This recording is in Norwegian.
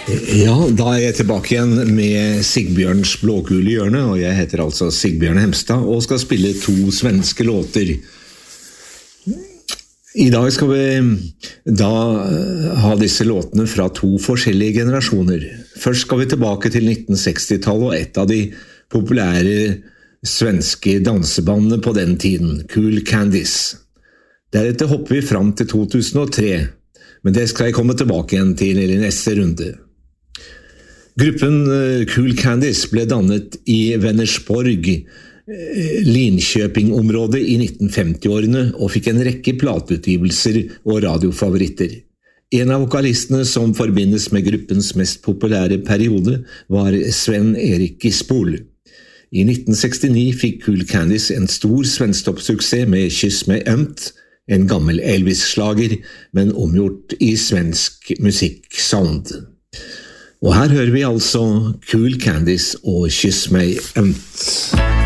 Ja, da er jeg tilbake igjen med Sigbjørns blågule hjørne, og jeg heter altså Sigbjørn Hemstad og skal spille 2 svenske låter. I dag skal vi da ha disse låtene fra 2 forskjellige generasjoner. Først skal vi tilbake til 1960-tallet og et av de populære svenske dansebandene på den tiden, Cool Candies. Deretter hopper vi fram til 2003, men det skal jeg komme tilbake igjen til i neste runde. Gruppen Cool Candies ble dannet i Vänersborg, Linköping-området i 1950-årene og fikk en rekke plateutgivelser og radiofavoritter. En av vokalistene som forbindes med gruppens mest populære periode var Sven Erik Gispol. I 1969 fikk Cool Candies en stor svensktoppsuksess med Kyss meg ømt, en gammel Elvis-slager, men omgjort i svensk musikk-sound. Og her hører vi altså Cool Candies og Kyss meg ømt.